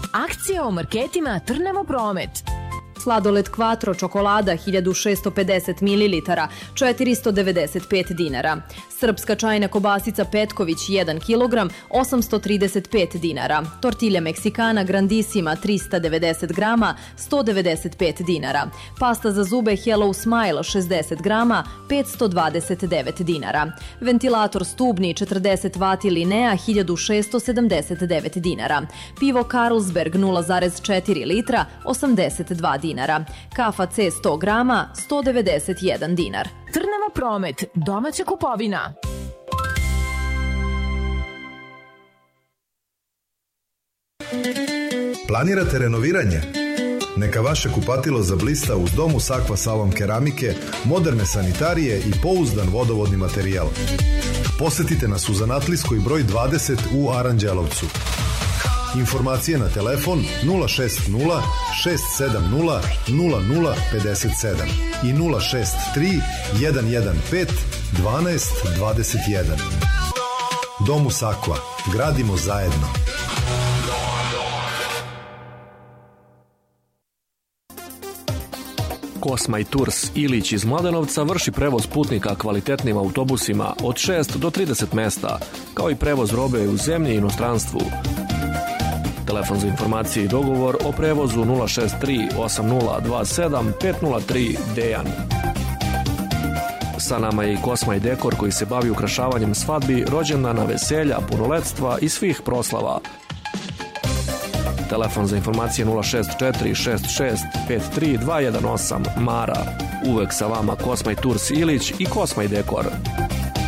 Akcija o marketima Trnavo Promet. Sladoled Quattro čokolada 1650 ml, 495 dinara. Srpska čajna kobasica Petković 1 kg, 835 dinara. Tortilja Meksikana Grandissima 390 grama, 195 dinara. Pasta za zube Hello Smile 60 grama, 529 dinara. Ventilator stubni 40 W Linea 1679 dinara. Pivo Carlsberg 0,4 litra 82 dinara. Kafa C 100 grama 191 dinar. Trnava Promet, domaća kupovina. Planirate renoviranje? Neka vaše kupatilo zablista uz dom uz Aqua salon keramike, moderne sanitarije i pouzdan vodovodni materijal. Posetite nas u Zanatlijskoj broj 20 u Aranđelovcu. Informacije na telefon 060 670 0057 i 063 115 12 21. Domus Aqua. Gradimo zajedno. Kosmaj Tours Ilić iz Mladenovca vrši prevoz putnika kvalitetnim autobusima od 6 do 30 mesta, kao i prevoz robe u zemlji i inostranstvu. Telefon za informacije i dogovor o prevozu 063 8027 503 Dejan. Sa nama je i Kosmaj Dekor koji se bavi ukrašavanjem svadbi, rođendana, veselja, punoletstva i svih proslava. Telefon za informacije 064 66 53218 Mara. Uvek sa vama Kosmaj Tours Ilić i Kosmaj Dekor.